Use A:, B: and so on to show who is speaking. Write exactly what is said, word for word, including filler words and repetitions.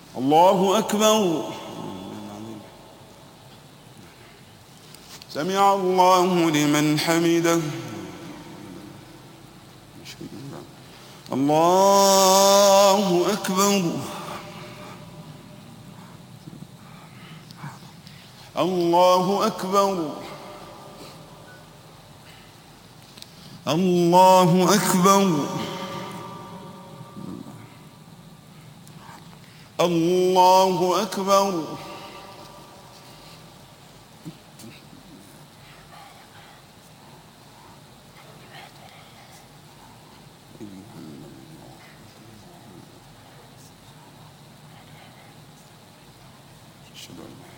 A: الله أكبر. سمع الله لمن حمده. الله أكبر. الله أكبر. الله أكبر. الله أكبر. أشهد أن لا إله إلا الله